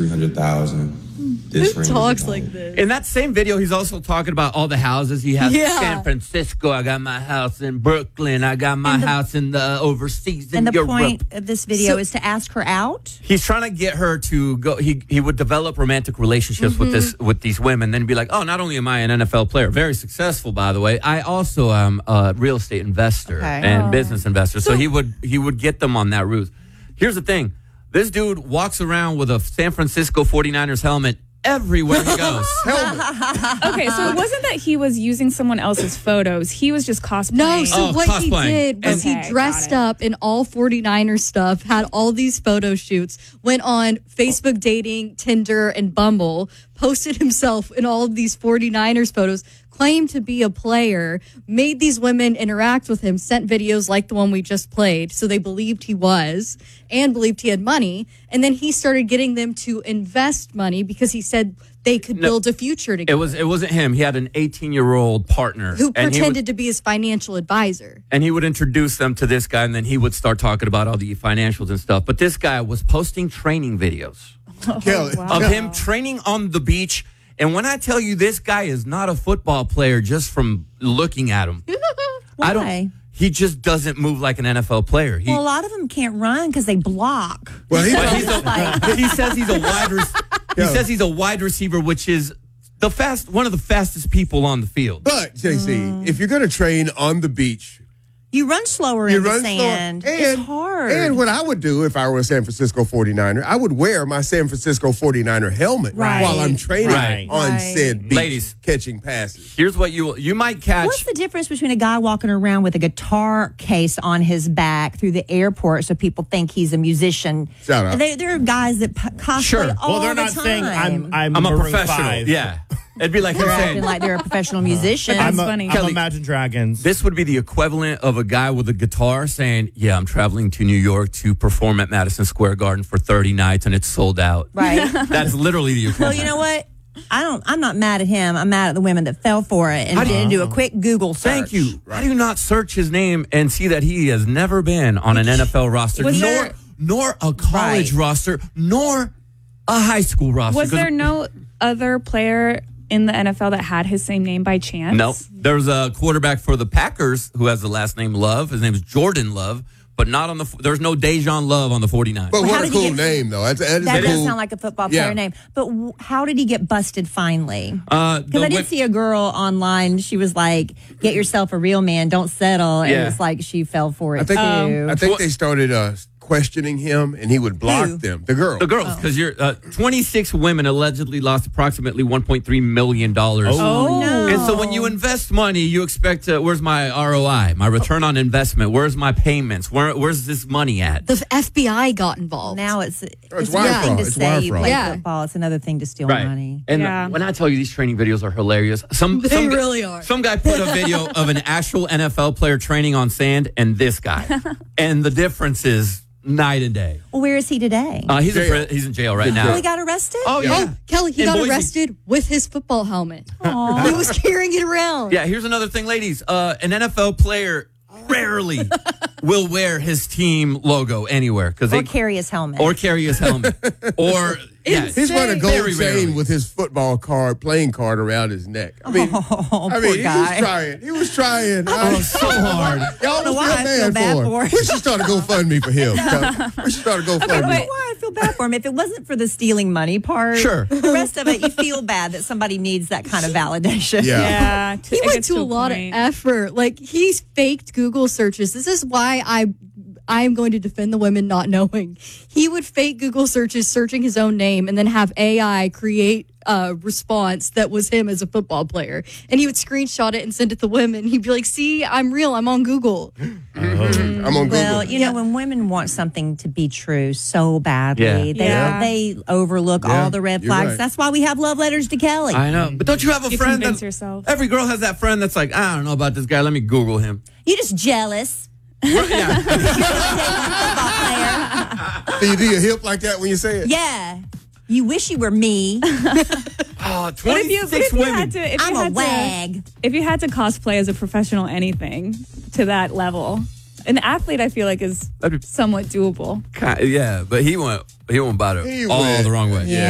300,000. Who talks like this? In that same video, he's also talking about all the houses he has. Yeah. San Francisco, I got my house in Brooklyn. I got my house in the overseas in And the Europe. point of this video is to ask her out? He's trying to get her to go. He would develop romantic relationships with these women, then be like, oh, not only am I an NFL player, very successful, by the way, I also am a real estate investor and business investor. So he would get them on that route. Here's the thing. This dude walks around with a San Francisco 49ers helmet everywhere he goes. Okay, so it wasn't that he was using someone else's photos. He was just cosplaying. No, so what he cosplaying. did was he dressed up in all 49er stuff, had all these photo shoots, went on Facebook dating, Tinder, and Bumble, posted himself in all of these 49ers photos, claimed to be a player, made these women interact with him, sent videos like the one we just played, so they believed he was and believed he had money. And then he started getting them to invest money because he said they could build a future together. It wasn't him. He had an 18-year-old partner who pretended to be his financial advisor. And he would introduce them to this guy, and then he would start talking about all the financials and stuff. But this guy was posting training videos of him training on the beach. And when I tell you this guy is not a football player just from looking at him, Why? He just doesn't move like an NFL player. Well, a lot of them can't run because they block. Well, he says he's a he says he's a wide receiver, which is one of the fastest people on the field. But JC, if you're going to train on the beach, you run slower in the sand. It's hard. And what I would do if I were a San Francisco 49er, I would wear my San Francisco 49er helmet while I'm training on said beach, ladies, catching passes. Here's what you might catch. What's the difference between a guy walking around with a guitar case on his back through the airport so people think he's a musician? Shout out. There are guys that cosplay all Well, they're the not time. saying I'm a Maroon professional. 5. Yeah. It'd be like They're him acting saying, like they're a professional musician. That's funny. I'm Imagine Dragons. this would be the equivalent of a guy with a guitar saying, yeah, I'm traveling to New York to perform at Madison Square Garden for 30 nights and it's sold out. Right. That's literally the equivalent. Well, you know what? I'm not mad at him. I'm mad at the women that fell for it and didn't do a quick Google search. Thank you. How do you not search his name and see that he has never been on an NFL roster, nor a college roster, nor a high school roster? Was there no other player in the NFL that had his same name by chance? No. There's a quarterback for the Packers who has the last name Love. His name is Jordan Love, but not on there's no Dejan Love on the 49ers. But what a cool name, though. That does sound like a football player name. But how did he get busted finally? Because I did see a girl online. She was like, get yourself a real man. Don't settle. And it was like she fell for it, too. I think they started questioning him, and he would block them. The girls, because 26 women allegedly lost approximately $1.3 million. Oh, no. And so when you invest money, you expect where's my ROI, my return on investment? Where's my payments? Where's this money at? The FBI got involved. Now it's wire one thing fraud. to It's say wire you fraud. play football. It's another thing to steal money. And when I tell you these training videos are hilarious, they really are. Some guy put a video of an actual NFL player training on sand and this guy. And the difference is night and day. Well, where is he today? He's in jail right now. Really got arrested? Oh, yeah. Oh, Kelly, he got arrested with his football helmet. He was carrying it around. Yeah, here's another thing, ladies. An NFL player rarely will wear his team logo anywhere or carry his helmet. Or he's got a gold very chain rarely. with his football playing card around his neck. I mean, poor guy. He was trying. So hard. Y'all don't feel bad for him. We should start a GoFundMe for him. We should start a GoFundMe. I don't know why I feel bad for him. If it wasn't for the stealing money part, the rest of it, you feel bad that somebody needs that kind of validation. Yeah. He went to a lot of effort. Like, he's faked Google searches. This is why I am going to defend the women not knowing. He would fake Google searches, searching his own name, and then have AI create a response that was him as a football player. And he would screenshot it and send it to women. He'd be like, see, I'm real. I'm on Google. I'm on Google. Well, you know, when women want something to be true so badly, they overlook all the red flags. Right. That's why we have love letters to Kelly. I know. But don't you have a friend yourself. Every girl has that friend that's like, I don't know about this guy. Let me Google him. You're just jealous. Yeah. Do you do your hip like that when you say it? Yeah. You wish you were me. 26 women. I'm a wag. If you had to cosplay as a professional anything to that level, an athlete, I feel like, is somewhat doable. Yeah, but he went about it all the wrong way. Yeah.